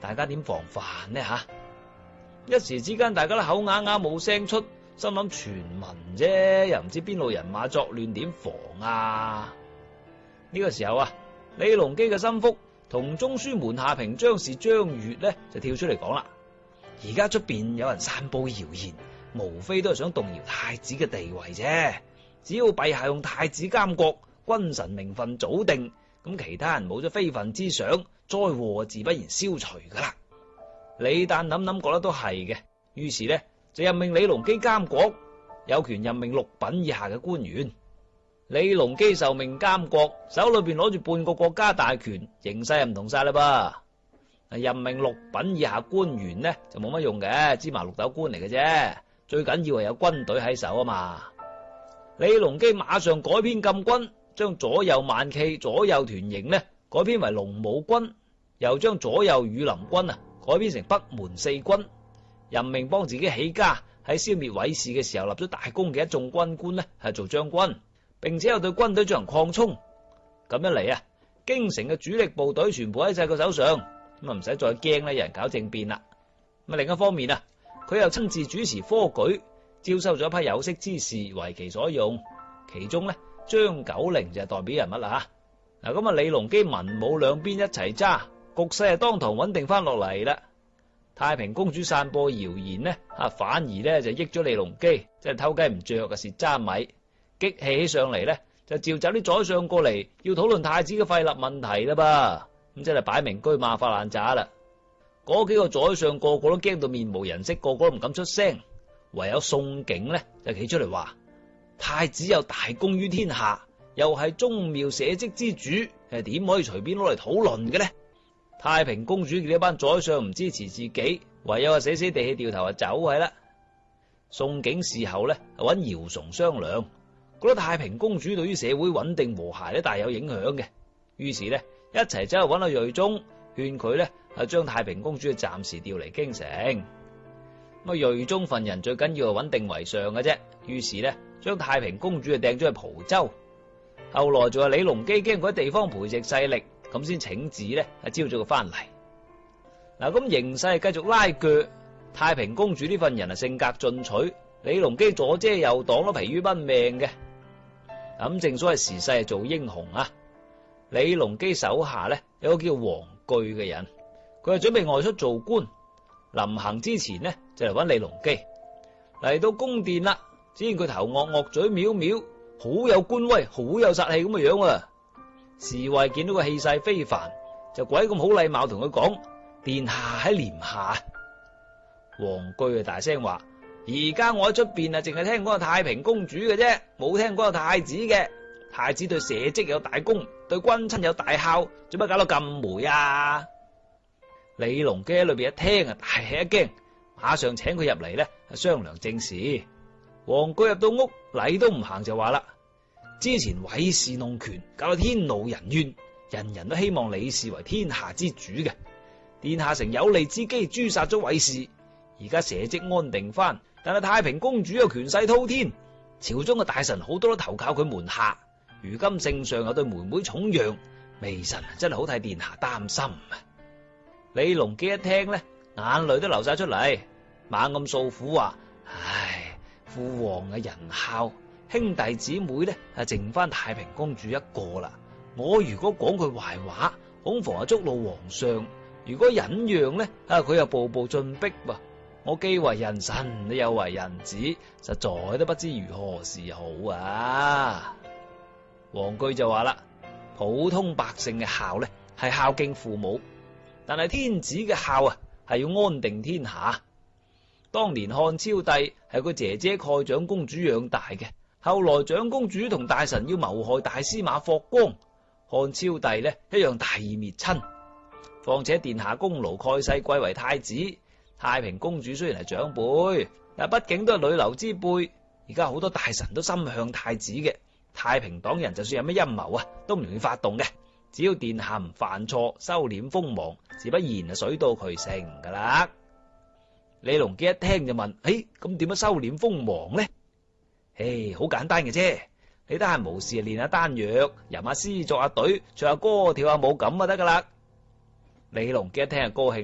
大家點防範呢吓？一時之間大家都口啞啞冇聲出，心諗傳聞啫，又唔知邊路人馬作亂，點防啊？呢個時候啊，李隆基嘅心腹同中書門下平張氏張悅呢就跳出嚟講啦：而家出邊有人散布謠言，無非都係想動搖太子嘅地位啫。只要陛下用太子監國，君臣名分早定，咁其他人冇咗非分之想，災禍自不然消除噶啦。李旦諗覺得都係嘅，於是呢就任命李隆基監國，有權任命6品以下嘅官員。李隆基受命監國，手裏邊攞住半個國家大權，形勢又唔同晒啦噃。任命6品以下官員呢就冇乜用嘅，芝麻綠豆官嚟嘅啫。最緊要係有軍隊喺手啊嘛。李隆基馬上改編禁軍，將左右萬騎、左右團營呢改編為龍武軍，又將左右羽林軍改編成北門四軍。任命幫自己起家喺消滅韋氏嘅時候立咗大功嘅一眾軍官呢係做將軍，並且又對軍隊進行擴充。咁一嚟啊，京城嘅主力部隊全部喺晒佢手上，咁唔使再驚有人搞政變啦。咁另一方面啊，佢又親自主持科舉，招收咗一批有識之士為其所用，其中呢，張九齡就係代表人物啦吓。嗱咁啊，李隆基文武兩邊一齊揸，局勢係當堂穩定翻落嚟啦。太平公主散播謠言呢，反而呢就益咗李隆基，即係偷雞唔着嘅蝕渣米，激氣起上嚟呢，就召集啲宰相過嚟，要討論太子嘅廢立問題啦噃。咁真係擺明車馬發爛渣啦。嗰幾個宰相個個都驚到面無人色，個個都唔敢出聲，唯有宋璟呢就企出嚟話：太子有大功於天下，又係宗廟社稷之主，點可以隨便攞嚟討論嘅呢？太平公主呢班宰相唔支持自己，唯有死死地氣掉頭走係啦。宋璟事後呢揾姚崇商量，覺得太平公主對於社會穩定和諧大有影響嘅，於是呢一齊走去揾阿睿宗，勸佢呢將太平公主暫時調嚟京城。咁睿宗份人最緊要係穩定為上嘅啫，於是呢將太平公主掟咗去蒲州。後來仲係李隆基驚佢喺地方培植勢力，咁先請旨呢招咗佢翻嚟。嗱，咁形勢繼續拉鋸，太平公主呢份人性格進取，李隆基左遮右擋都疲於奔命嘅。咁正所謂時勢係做英雄啊！李隆基手下呢有個叫黃據嘅人，佢係準備外出做官，臨行之前呢就嚟揾李隆基。嚟到宮殿啦，只見佢頭惡惡，嘴藐藐，好有官威，好有殺氣咁嘅樣啊！侍衛見到個氣勢非凡，就鬼咁好禮貌同佢講：殿下喺簾下。黃據大聲話：而家我喺出邊淨係聽講有太平公主嘅啫，冇聽講有太子嘅。太子對社稷有大功，對君親有大孝，做乜搞到咁霉啊？李隆基喺裏邊一聽大吃一驚，馬上請佢入嚟呢商量正事。黃據入到屋，禮都唔行就話啦：之前韋氏弄權，搞到天怒人怨，人人都希望李氏為天下之主嘅。殿下乘有利之機誅殺咗韋氏，而家社稷安定翻，但係太平公主又權勢滔天，朝中嘅大臣好多都投靠佢門下。如今聖上又對妹妹寵讓，微臣真係好替殿下擔心啊！李隆基一聽呢，眼淚都流晒出嚟，猛咁訴苦話：唉，父皇嘅仁孝，兄弟姊妹呢剩翻太平公主一個啦。我如果講佢壞話，恐防觸怒皇上；如果忍讓呢，佢又步步進逼噃。我既為人臣，又為人子，實在都不知如何是好啊！黃據就話啦：普通百姓嘅孝呢係孝敬父母，但係天子嘅孝係要安定天下。當年漢昭帝係佢姐姐蓋長公主養大嘅，後來長公主同大臣要謀害大司馬霍光，漢昭帝呢一樣大義滅親。況且殿下功勞蓋世貴為太子，太平公主雖然係長輩，但畢竟都係女流之輩。而家好多大臣都心向太子嘅，太平黨人就算有咩陰謀都唔容易發動嘅。只要殿下唔犯錯，收斂鋒芒，自不然水到渠成噶啦。李隆基一聽就問：咁點樣收斂鋒芒呢？好簡單嘅啫，你得閒無事練下丹藥，吟下詩，作下對，唱下歌，跳下舞咁就得噶啦。李隆基一聽就高興